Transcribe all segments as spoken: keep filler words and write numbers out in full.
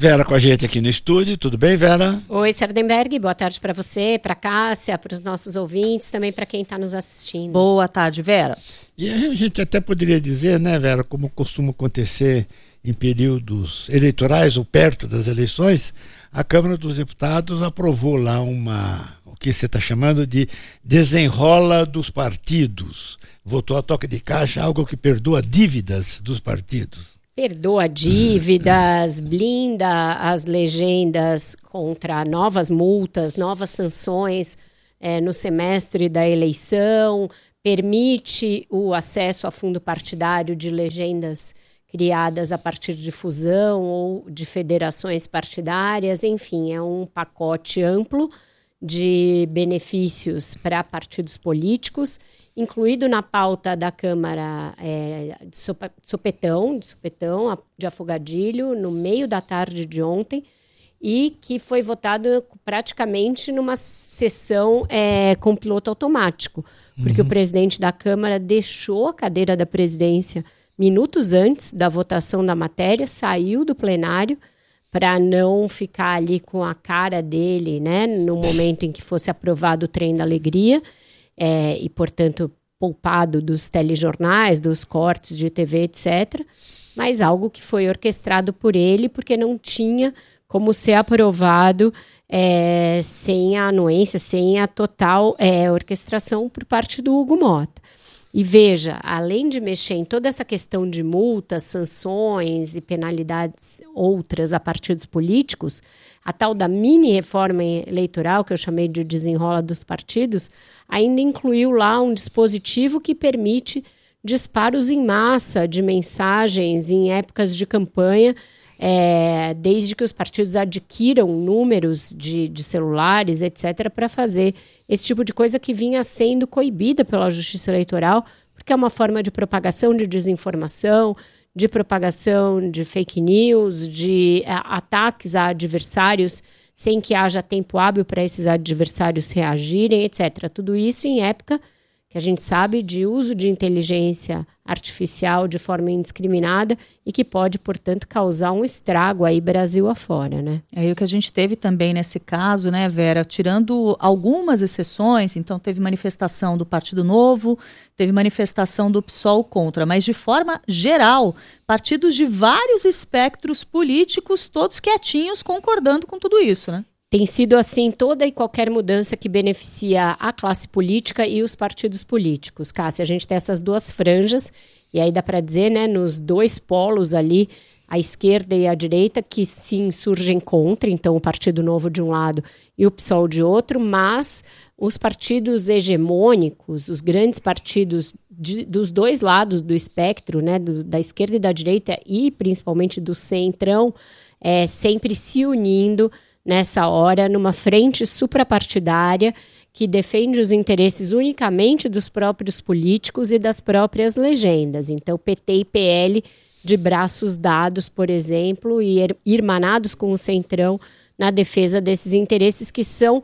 Vera com a gente aqui no estúdio, tudo bem, Vera? Oi, Sardenberg, boa tarde para você, para Cássia, para os nossos ouvintes, também para quem está nos assistindo. Boa tarde, Vera. E a gente até poderia dizer, né, Vera, como costuma acontecer em períodos eleitorais ou perto das eleições, a Câmara dos Deputados aprovou lá uma, o que você está chamando de desenrola dos partidos. Votou a toque de caixa, algo que perdoa dívidas dos partidos. Perdoa dívidas, blinda as legendas contra novas multas, novas sanções é, no semestre da eleição, permite o acesso a fundo partidário de legendas criadas a partir de fusão ou de federações partidárias. Enfim, é um pacote amplo de benefícios para partidos políticos, incluído na pauta da Câmara é, de sopetão, de sopetão, de afogadilho, no meio da tarde de ontem, e que foi votado praticamente numa sessão é, com piloto automático, porque uhum. o presidente da Câmara deixou a cadeira da presidência minutos antes da votação da matéria, saiu do plenário para não ficar ali com a cara dele, né, no momento em que fosse aprovado o Trem da Alegria, é, e, portanto, poupado dos telejornais, dos cortes de T V, etcétera, mas algo que foi orquestrado por ele, porque não tinha como ser aprovado é, sem a anuência, sem a total é, orquestração por parte do Hugo Mota. E veja, além de mexer em toda essa questão de multas, sanções e penalidades outras a partidos políticos, a tal da mini-reforma eleitoral, que eu chamei de desenrola dos partidos, ainda incluiu lá um dispositivo que permite disparos em massa de mensagens em épocas de campanha, é, desde que os partidos adquiram números de, de celulares, etcétera, para fazer esse tipo de coisa que vinha sendo coibida pela Justiça Eleitoral, porque é uma forma de propagação de desinformação, de propagação de fake news, de a, ataques a adversários sem que haja tempo hábil para esses adversários reagirem, etcétera. Tudo isso em época que a gente sabe de uso de inteligência artificial de forma indiscriminada e que pode, portanto, causar um estrago aí Brasil afora, né? É o que a gente teve também nesse caso, né, Vera? Tirando algumas exceções, então teve manifestação do Partido Novo, teve manifestação do PSOL contra, mas de forma geral, partidos de vários espectros políticos, todos quietinhos, concordando com tudo isso, né? Tem sido assim toda e qualquer mudança que beneficia a classe política e os partidos políticos. Cássia, a gente tem essas duas franjas, e aí dá para dizer, né, nos dois polos ali, a esquerda e a direita, que se insurgem contra, então o Partido Novo de um lado e o PSOL de outro, mas os partidos hegemônicos, os grandes partidos de, dos dois lados do espectro, né, do, da esquerda e da direita, e principalmente do centrão, é, sempre se unindo nessa hora, numa frente suprapartidária que defende os interesses unicamente dos próprios políticos e das próprias legendas. Então, P T e P L de braços dados, por exemplo, e irmanados com o Centrão na defesa desses interesses que são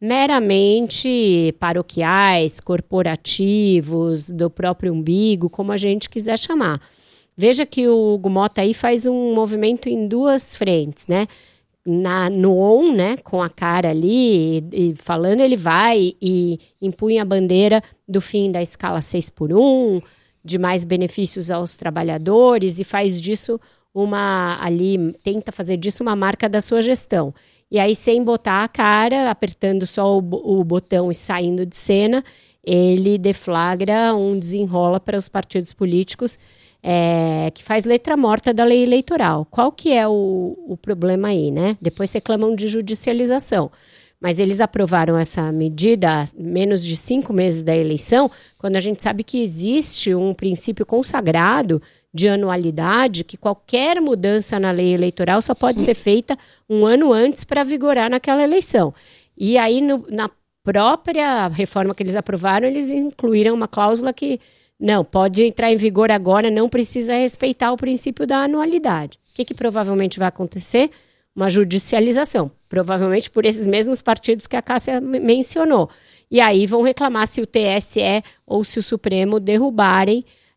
meramente paroquiais, corporativos, do próprio umbigo, como a gente quiser chamar. Veja que o Hugo Mota aí faz um movimento em duas frentes, né? Na, no on, né, com a cara ali, e, e falando, ele vai e impunha a bandeira do fim da escala seis por um, de mais benefícios aos trabalhadores, e faz disso uma, ali, tenta fazer disso uma marca da sua gestão. E aí, sem botar a cara, apertando só o, o botão e saindo de cena, ele deflagra um desenrola para os partidos políticos, É, que faz letra morta da lei eleitoral. Qual que é o, o problema aí, né? Depois reclamam de judicialização. Mas eles aprovaram essa medida há menos de cinco meses da eleição, quando a gente sabe que existe um princípio consagrado de anualidade, que qualquer mudança na lei eleitoral só pode ser feita um ano antes para vigorar naquela eleição. E aí, no, na própria reforma que eles aprovaram, eles incluíram uma cláusula que não, pode entrar em vigor agora, não precisa respeitar o princípio da anualidade. O que, que provavelmente vai acontecer? Uma judicialização, provavelmente por esses mesmos partidos que a Cássia mencionou. E aí vão reclamar se o T S E ou se o Supremo derrubarem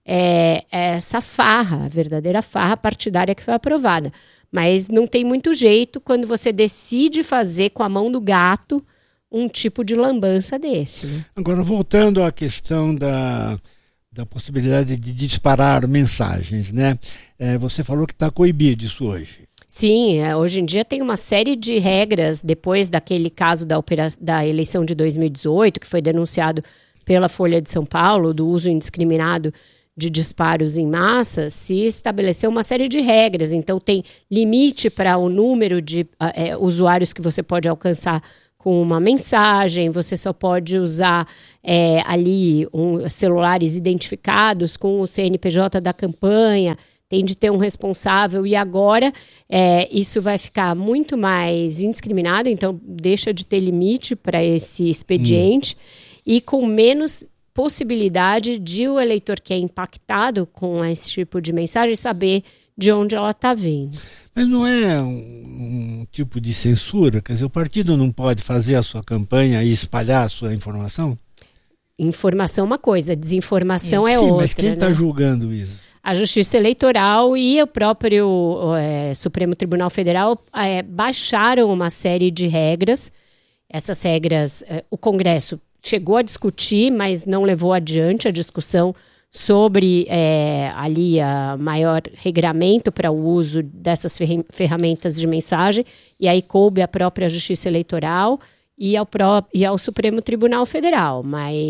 é, essa farra, a verdadeira farra partidária que foi aprovada. Mas não tem muito jeito quando você decide fazer com a mão do gato um tipo de lambança desse. Né? Agora, voltando à questão da, da possibilidade de disparar mensagens, né? É, você falou que está coibido isso hoje. Sim, é, hoje em dia tem uma série de regras, depois daquele caso da, opera- da eleição de dois mil e dezoito, que foi denunciado pela Folha de São Paulo, do uso indiscriminado de disparos em massa, se estabeleceu uma série de regras. Então, tem limite para o número de é, usuários que você pode alcançar com uma mensagem, você só pode usar é, ali um, celulares identificados com o C N P J da campanha, tem de ter um responsável, e agora é, isso vai ficar muito mais indiscriminado, então deixa de ter limite para esse expediente, hum. e com menos possibilidade de o eleitor que é impactado com esse tipo de mensagem saber de onde ela está vindo. Mas não é um, um tipo de censura? Quer dizer, o partido não pode fazer a sua campanha e espalhar a sua informação? Informação é uma coisa, desinformação Sim, é outra. Mas quem está né? julgando isso? A Justiça Eleitoral e o próprio é, Supremo Tribunal Federal é, baixaram uma série de regras. Essas regras, é, o Congresso chegou a discutir, mas não levou adiante a discussão sobre é, ali a maior regramento para o uso dessas ferri- ferramentas de mensagem, e aí coube à própria Justiça Eleitoral e ao, pró- e ao Supremo Tribunal Federal.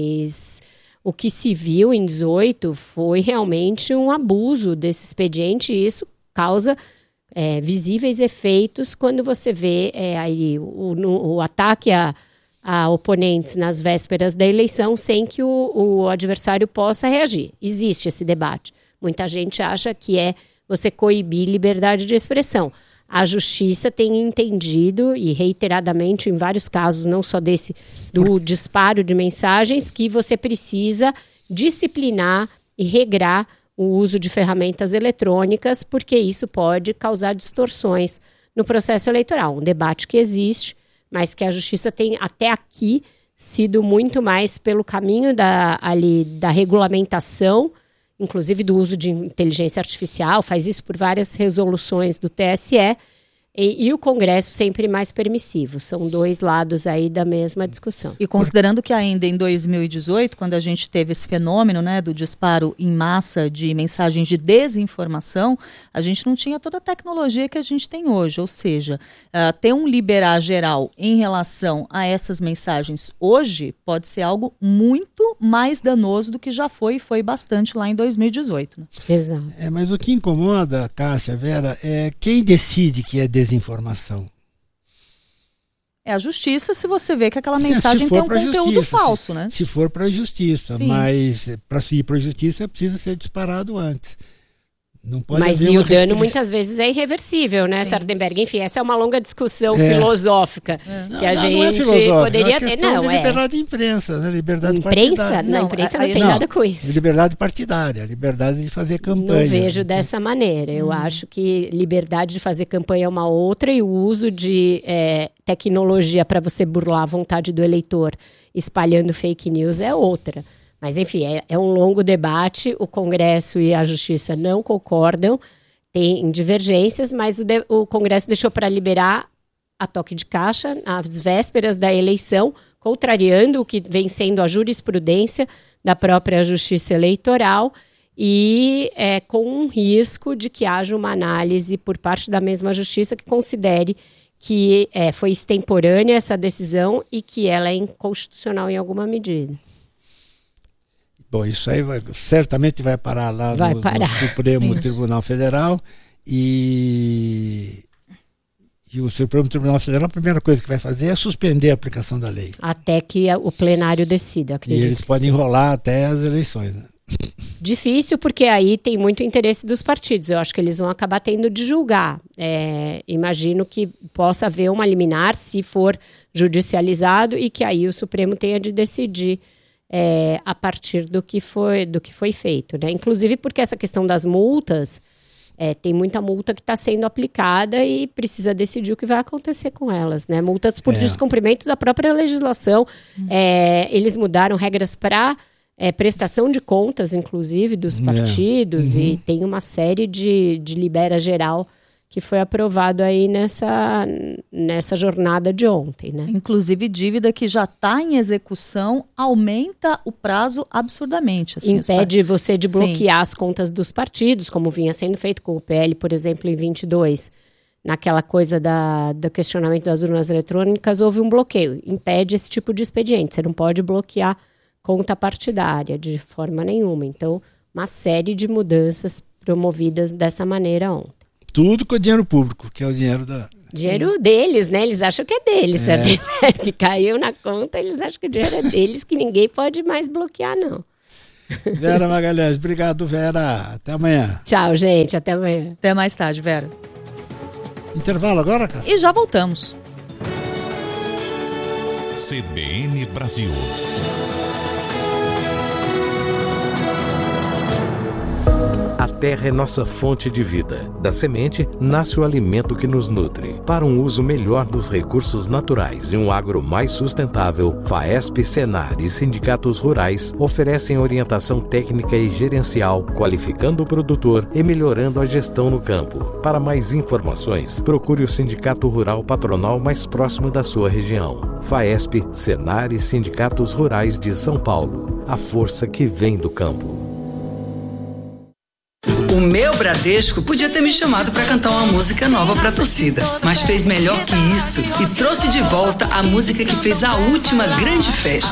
Mas o que se viu em dezoito foi realmente um abuso desse expediente, e isso causa é, visíveis efeitos quando você vê é, aí o, no, o ataque a a oponentes nas vésperas da eleição sem que o, o adversário possa reagir. Existe esse debate. Muita gente acha que é você coibir liberdade de expressão. A Justiça tem entendido, e reiteradamente em vários casos, não só desse, do disparo de mensagens, que você precisa disciplinar e regrar o uso de ferramentas eletrônicas, porque isso pode causar distorções no processo eleitoral. Um debate que existe, mas que a Justiça tem até aqui sido muito mais pelo caminho da, ali, da regulamentação, inclusive do uso de inteligência artificial, faz isso por várias resoluções do T S E, e, e o Congresso sempre mais permissivo. São dois lados aí da mesma discussão. E considerando que ainda em dois mil e dezoito, quando a gente teve esse fenômeno, né, do disparo em massa de mensagens de desinformação, a gente não tinha toda a tecnologia que a gente tem hoje. Ou seja, uh, ter um liberar geral em relação a essas mensagens hoje pode ser algo muito mais danoso do que já foi e foi bastante lá em dois mil e dezoito. Né? Exato. É, mas o que incomoda, Cássia, Vera, é quem decide que é desinformação. É a Justiça, se você vê que aquela Se, mensagem se tem um justiça, conteúdo se, falso, né? Se for para a Justiça, Sim. mas para ir para a Justiça precisa ser disparado antes. Não pode Mas haver e o uma dano restri... muitas vezes é irreversível, né, Sim. Sardenberg? Enfim, essa é uma longa discussão É. filosófica É. que Não, a não, gente não é filosófico, poderia é uma ter. questão Não, de é. liberdade de imprensa, né? Liberdade Imprensa? partidária. Na Não, imprensa aí não tem não. nada com isso. Liberdade partidária, liberdade de fazer campanha. Não vejo dessa maneira. Eu hum. acho que liberdade de fazer campanha é uma outra, e o uso de é, tecnologia para você burlar a vontade do eleitor espalhando fake news é outra. Mas, enfim, é, é um longo debate. O Congresso e a Justiça não concordam, tem divergências, mas o, de, o Congresso deixou para liberar a toque de caixa às vésperas da eleição, contrariando o que vem sendo a jurisprudência da própria Justiça Eleitoral, e é, com um risco de que haja uma análise por parte da mesma Justiça que considere que é, foi extemporânea essa decisão e que ela é inconstitucional em alguma medida. Bom, isso aí vai, certamente vai parar lá vai no, parar. no Supremo Isso. Tribunal Federal, e, e o Supremo Tribunal Federal, a primeira coisa que vai fazer é suspender a aplicação da lei. Até que a, o plenário decida, E acredito. eles que podem sim. enrolar até as eleições. Né? Difícil, porque aí tem muito interesse dos partidos. Eu acho que eles vão acabar tendo de julgar. É, imagino que possa haver uma liminar, se for judicializado, e que aí o Supremo tenha de decidir é, a partir do que foi, do que foi feito. Né? Inclusive porque essa questão das multas, é, tem muita multa que está sendo aplicada e precisa decidir o que vai acontecer com elas. Né? Multas por É. descumprimento da própria legislação. Hum. É, eles mudaram regras para é, prestação de contas, inclusive, dos partidos, é. uhum. e tem uma série de, de libera geral que foi aprovado aí nessa, nessa jornada de ontem, né? Inclusive, dívida que já está em execução aumenta o prazo absurdamente. Assim, impede você de bloquear Sim. as contas dos partidos, como vinha sendo feito com o P L, por exemplo, em vinte e dois. Naquela coisa da, do questionamento das urnas eletrônicas, houve um bloqueio. Impede esse tipo de expediente. Você não pode bloquear conta partidária de forma nenhuma. Então, uma série de mudanças promovidas dessa maneira ontem. Tudo com o dinheiro público, que é o dinheiro da... Dinheiro Sim. deles, né? Eles acham que é deles, é. sabe? Que caiu na conta, eles acham que o dinheiro é deles, que ninguém pode mais bloquear, não. Vera Magalhães, obrigado, Vera. Até amanhã. Tchau, gente. Até amanhã. Até mais tarde, Vera. Intervalo agora, Cássia? E já voltamos. C B N Brasil. A terra é nossa fonte de vida. Da semente nasce o alimento que nos nutre. Para um uso melhor dos recursos naturais e um agro mais sustentável, FAESP, Senar e sindicatos rurais oferecem orientação técnica e gerencial, qualificando o produtor e melhorando a gestão no campo. Para mais informações, procure o Sindicato Rural Patronal mais próximo da sua região. FAESP, Senar e sindicatos rurais de São Paulo. A força que vem do campo. O meu Bradesco podia ter me chamado para cantar uma música nova para a torcida, mas fez melhor que isso e trouxe de volta a música que fez a última grande festa.